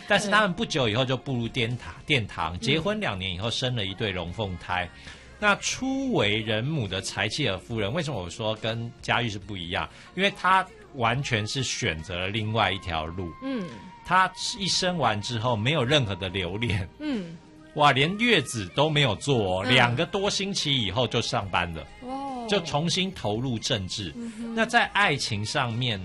但是他们不久以后就步入殿堂，结婚2年以后生了一对龙凤胎。那初为人母的柴契尔夫人，为什么我说跟嘉玉是不一样？因为她完全是选择了另外一条路。她一生完之后没有任何的留恋。哇，连月子都没有做2个多星期以后就上班了。就重新投入政治。那在爱情上面